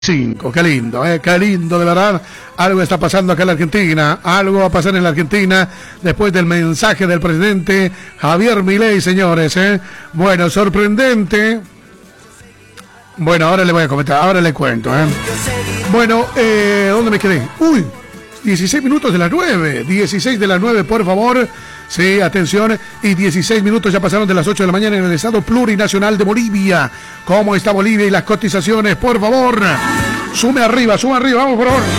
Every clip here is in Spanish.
5, qué lindo, de verdad. Algo está pasando acá en la Argentina, algo va a pasar en la Argentina después del mensaje del presidente Javier Milei, señores. Bueno, sorprendente. Bueno, ahora le voy a comentar, ahora le cuento. Bueno, ¿dónde me quedé? 16 minutos de las 9, 16 de las 9, por favor. Sí, atención, y 16 minutos ya pasaron de las 8 de la mañana en el estado plurinacional de Bolivia. ¿Cómo está Bolivia y las cotizaciones? Por favor, sume arriba, vamos, por favor.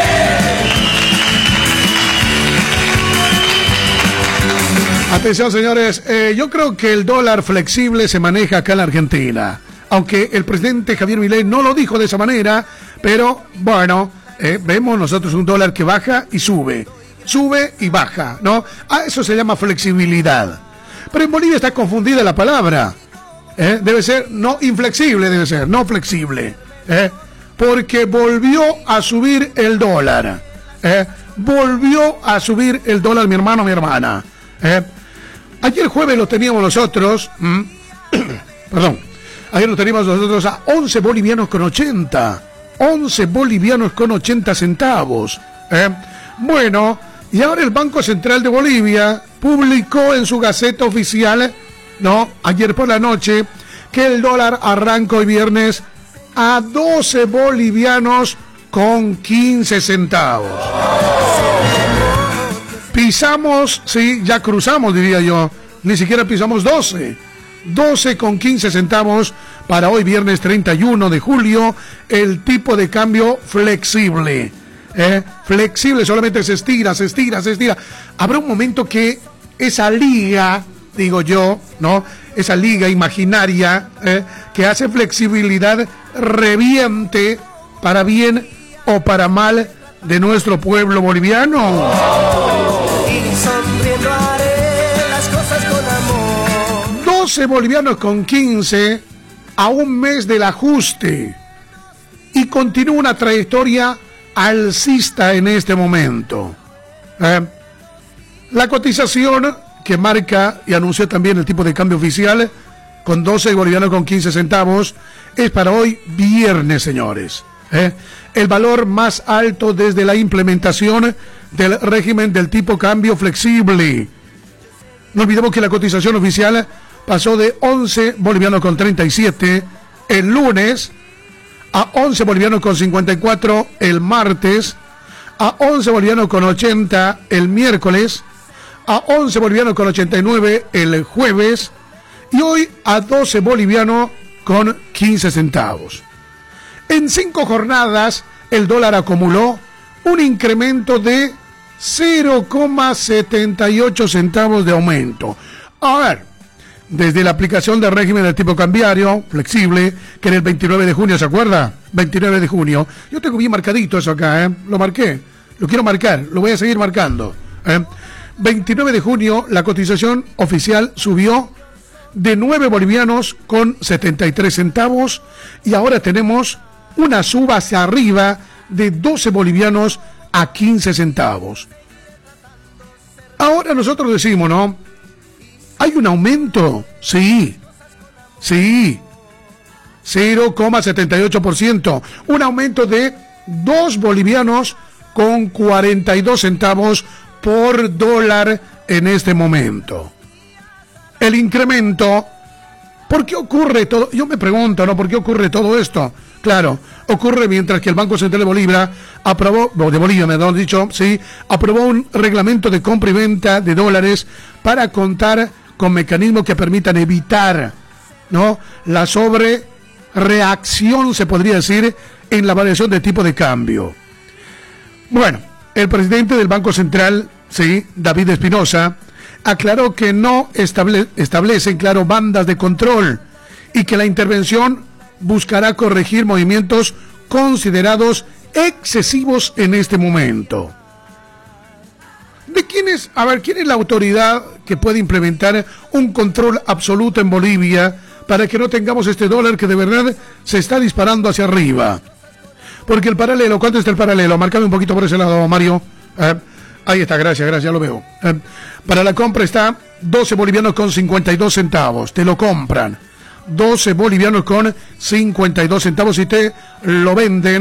Atención, señores, yo creo que el dólar flexible se maneja acá en la Argentina. Aunque el presidente Javier Milei no lo dijo de esa manera, pero bueno, vemos nosotros un dólar que baja y sube y baja, ¿no? Eso se llama flexibilidad. Pero en Bolivia está confundida la palabra. Debe ser no inflexible, no flexible. Porque volvió a subir el dólar. Volvió a subir el dólar, mi hermano, mi hermana. Ayer jueves lo teníamos nosotros. Perdón. Ayer lo teníamos nosotros a 11 bolivianos con 80. 11 bolivianos con 80 centavos. Bueno, y ahora el Banco Central de Bolivia publicó en su Gaceta Oficial, ayer por la noche, que el dólar arranca hoy viernes a 12 bolivianos con 15 centavos. Pisamos, sí, ya cruzamos, diría yo, ni siquiera pisamos 12. 12 con 15 centavos para hoy viernes 31 de julio, el tipo de cambio flexible. Flexible, solamente se estira. Habrá un momento que esa liga, digo yo, esa liga imaginaria que hace flexibilidad reviente para bien o para mal de nuestro pueblo boliviano. Y sonriendo haré las cosas con amor. 12 bolivianos con 15 a un mes del ajuste y continúa una trayectoria alcista en este momento. La cotización que marca y anunció también el tipo de cambio oficial con 12 bolivianos con 15 centavos es para hoy viernes, señores. El valor más alto desde la implementación del régimen del tipo cambio flexible. No olvidemos que la cotización oficial pasó de 11 bolivianos con 37 el lunes a 11 bolivianos con 54 el martes, a 11 bolivianos con 80 el miércoles, a 11 bolivianos con 89 el jueves y hoy a 12 bolivianos con 15 centavos. En 5 jornadas el dólar acumuló un incremento de 0,78 centavos de aumento. A ver, desde la aplicación del régimen del tipo cambiario flexible, que en el 29 de junio, ¿se acuerda? 29 de junio. Yo tengo bien marcadito eso acá, Lo marqué. Lo quiero marcar. Lo voy a seguir marcando. 29 de junio, la cotización oficial subió de 9 bolivianos con 73 centavos y ahora tenemos una suba hacia arriba de 12 bolivianos a 15 centavos. Ahora nosotros decimos, ¿hay un aumento? Sí. 0,78%. Un aumento de 2 bolivianos con 42 centavos por dólar en este momento. El incremento, ¿por qué ocurre todo? Yo me pregunto, ¿por qué ocurre todo esto? Claro, ocurre mientras que el Banco Central de Bolivia aprobó un reglamento de compra y venta de dólares para contar con mecanismos que permitan evitar, la sobrereacción, se podría decir, en la variación de tipo de cambio. Bueno, el presidente del Banco Central, David Espinosa, aclaró que no establecen, bandas de control y que la intervención buscará corregir movimientos considerados excesivos en este momento. ¿Quién es la autoridad que puede implementar un control absoluto en Bolivia para que no tengamos este dólar que de verdad se está disparando hacia arriba? Porque el paralelo, ¿cuánto está el paralelo? Márcame un poquito por ese lado, Mario. Ahí está, gracias, ya lo veo. Para la compra está 12 bolivianos con 52 centavos, te lo compran. 12 bolivianos con 52 centavos. Si te lo venden